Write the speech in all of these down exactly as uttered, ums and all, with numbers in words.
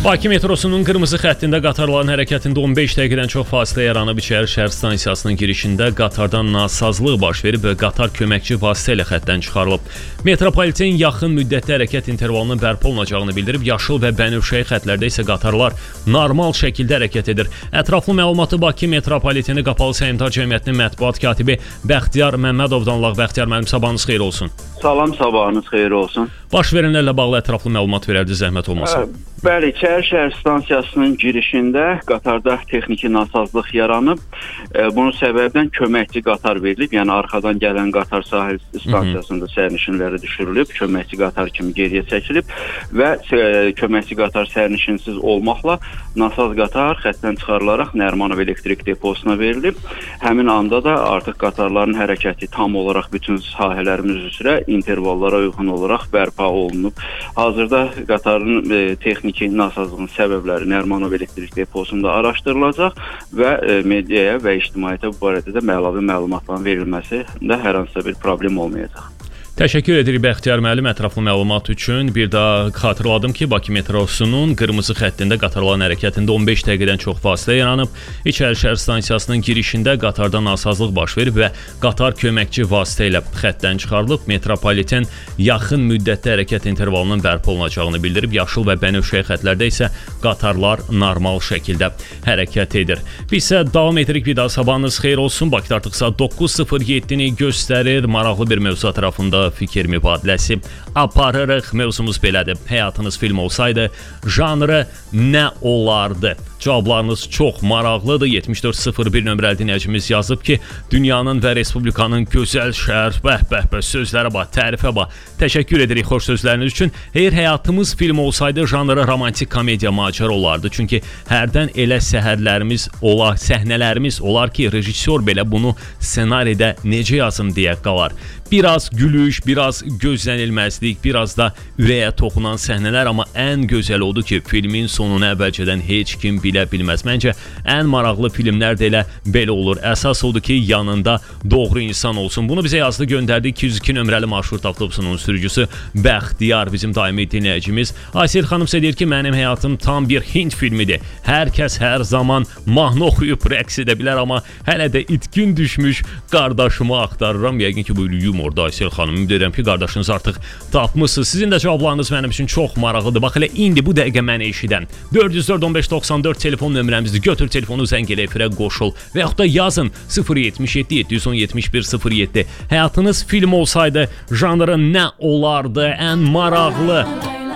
Bakı metrosunun qırmızı xəttində qatarların hərəkətində on beş dəqiqədən çox fasilə yaranıb. İçəri şəhər stansiyasının girişində qatardan nasazlıq baş verib və qatar köməkçi vasitə ilə xəttdən çıxarılıb. Metropoliten yaxın müddətli hərəkət intervalının bərpa olunacağını bildirib. Yaşıl və bənövşəyi xəttlərdə isə qatarlar normal şəkildə hərəkət edir. Ətraflı məlumatı Bakı Metropoliteni Qapalı Səhmdar Cəmiyyətinin mətbuat katibi Bəxtiyar Məmmədovdan alaq. Bəxtiyar müəllim, sabahınız xeyir olsun. Salam, sabahınız xeyir olsun. Baş verənlərlə bağlı ətraflı məlumat verərdi, zəhmət olmasa. Bəli, İçəri şəhər stansiyasının girişində qatarda texniki nasazlıq yaranıb. Bunun səbəbindən köməkçi qatar verilib, yəni arxadan gələn qatar sahil stansiyasında sərnişinləri düşürülüb, köməkçi qatar kimi geriyə çəkilib və köməkçi qatar sərnişinsiz olmaqla nasaz qatar xəttdən çıxarılaraq Nərimanov elektrik deposuna verilib. Həmin anda da artıq qatarların hərəkəti tam olaraq bütün sahələrimiz üzrə intervallara uyğun olaraq bərpa olunub. Hazırda qatarın e, texniki nasazlığın səbəbləri Nərimanov elektrik deposunda araşdırılacaq və e, mediaya və ictimaiyyətə bu barədə də əlavə məlumatların verilməsində hər hansısa bir problem olmayacaq. Təşəkkür edirik Bəxtiyar müəllim ətraflı məlumat üçün. Bir daha xatırladım ki, Bakı metrosunun qırmızı xəttində qatarların hərəkətində on beş dəqiqədən çox fasilə yaranıb. İçəri şəhər stansiyasının girişində qatarda nasazlıq baş verib və qatar köməkçi vasitə ilə xəttdən çıxarılıb. Metropoliten yaxın müddətli hərəkət intervalının bərpa olunacağını bildirib. Yaşıl və bənövşəyi xəttlərdə isə qatarlar normal şəkildə hərəkət edir. Biz isə davam edirik. Bir daha sabahınız xeyir olsun. Bakıda artıq saat doqquz sıfır yeddini göstərir. Maraqlı bir mövzu ətrafında fikir mübadiləsi aparırıq. Mövzumuz belədir. Həyatınız film olsaydı, janrı nə olardı? Cavablarınız çox maraqlıdır. yetmiş dörd sıfır bir nömrəli dinləyicimiz yazıb ki, dünyanın və respublikanın gözəl şəhər, bəh bəh bəh, sözlərə bax, tərifə bax. Təşəkkür edirik xoş sözləriniz üçün. Əgər həyatımız film olsaydı, janrı romantik komediya macəra olardı. Çünki hərdən elə səhərlərimiz olar, səhnələrimiz olar ki, rejissor belə bunu ssenaridə necə yazım deyə qalar. Biraz gülüş, biraz gözlənilməzlik, biraz da ürəyə toxunan səhnələr, amma ən gözəl odur ki, filmin sonunu əvvəlcədən heç kim bilə bilməz. Məncə ən maraqlı filmlər də elə belə olur. Əsas odur ki, yanında doğru insan olsun. Bunu bizə yazdı, göndərdi. iki yüz iki nömrəli marşrut avtobusunun sürücüsü Bəxtiyar, bizim daimi dinləyicimiz. Aysel xanım isə deyir ki, mənim həyatım tam bir Hind filmidir. Hər kəs hər zaman mahnı oxuyub rəqs edə bilər, amma hələ də itkin düşmüş qardaşımı axtarıram. Yəqin ki, bu yumorda Aysel xanım. Ümid edirəm ki, qardaşınız artıq tapmışsınız. Sizin də cavablarınız mənim üçün çox maraqlıdır. Bax, elə indi bu dəqiqə məni eşidən dörd yüz dörd on beş doxsan dörd telefon nömrəmizdir. Götür telefonu, zəng elə efirə qoşul və yaxud da yazın sıfır yetmiş yeddi yeddi yüz on yetmiş bir sıfır yeddi. Həyatınız film olsaydı, janrı nə olardı? Ən maraqlı,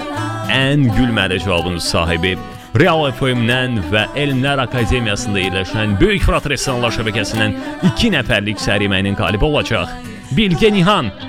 ən gülməli cavabınız sahibi Real F M-dən və Elmlər Akademiyasında yerləşən Böyük Fırat Restoranlar şəbəkəsindən iki nəfərlik sərimənin qalibi olacaq. Bilge Nihan,